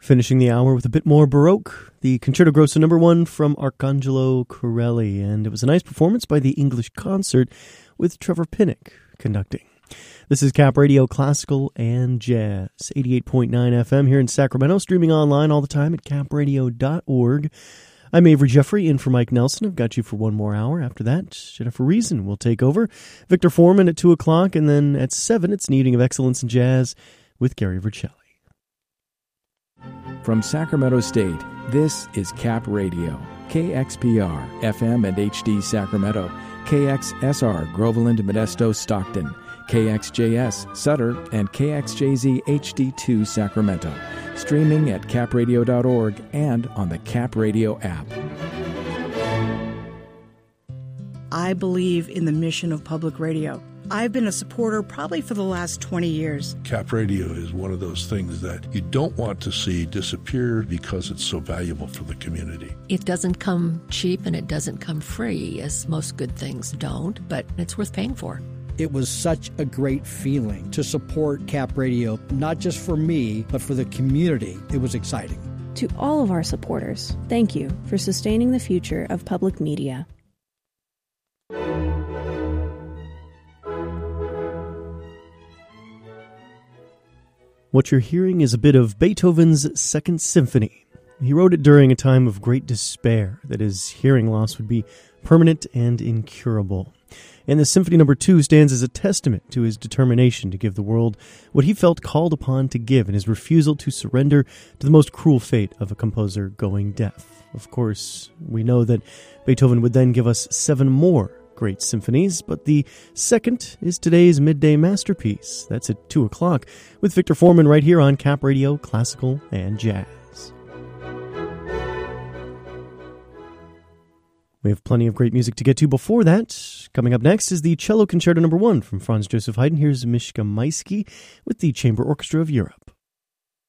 Finishing the hour with a bit more Baroque, the Concerto Grosso No. 1 from Arcangelo Corelli, and it was a nice performance by the English Concert with Trevor Pinnock conducting. This is Cap Radio Classical and Jazz, 88.9 FM here in Sacramento, streaming online all the time at capradio.org. I'm Avery Jeffrey, in for Mike Nelson. I've got you for one more hour. After that, Jennifer Reason will take over. Victor Foreman at 2 o'clock, and then at 7, it's an evening of excellence in jazz with Gary Vercelli. From Sacramento State, this is Cap Radio, KXPR, FM and HD Sacramento, KXSR, Groveland, Modesto, Stockton, KXJS, Sutter, and KXJZ HD2 Sacramento. Streaming at capradio.org and on the Cap Radio app. I believe in the mission of public radio. I've been a supporter probably for the last 20 years. Cap Radio is one of those things that you don't want to see disappear because it's so valuable for the community. It doesn't come cheap and it doesn't come free, as most good things don't, but it's worth paying for. It was such a great feeling to support Cap Radio, not just for me, but for the community. It was exciting. To all of our supporters, thank you for sustaining the future of public media. What you're hearing is a bit of Beethoven's Second Symphony. He wrote it during a time of great despair, that his hearing loss would be permanent and incurable. And the Symphony No. 2 stands as a testament to his determination to give the world what he felt called upon to give, and his refusal to surrender to the most cruel fate of a composer going deaf. Of course, we know that Beethoven would then give us 7 more great symphonies, but the second is today's midday masterpiece. That's at 2 o'clock with Victor Foreman right here on Cap Radio Classical and Jazz. We have plenty of great music to get to before that. Coming up next is the Cello Concerto No. 1 from Franz Joseph Haydn. Here's Mischka Maisky with the Chamber Orchestra of Europe.